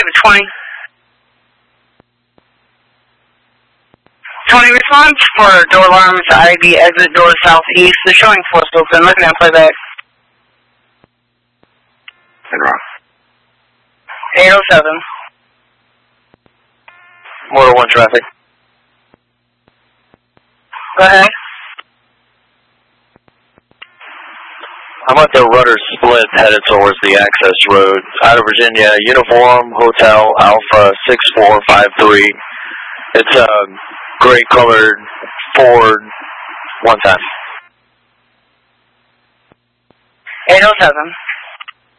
have a 20. 20 response for door alarms, ID, exit door southeast. They're showing force open. Looking at playback. 807. Motor 1 traffic. Go ahead. I'm at the rudder split headed towards the access road. Out of Virginia, Uniform Hotel Alpha 6453. It's a gray colored Ford, one time. 807.